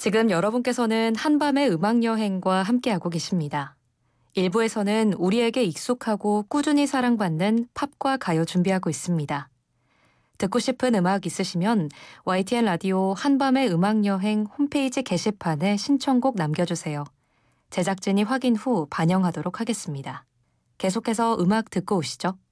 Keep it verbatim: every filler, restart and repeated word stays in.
지금 여러분께서는 한밤의 음악여행과 함께하고 계십니다. 일부에서는 우리에게 익숙하고 꾸준히 사랑받는 팝과 가요 준비하고 있습니다. 듣고 싶은 음악 있으시면 와이티엔 라디오 한밤의 음악여행 홈페이지 게시판에 신청곡 남겨주세요. 제작진이 확인 후 반영하도록 하겠습니다. 계속해서 음악 듣고 오시죠.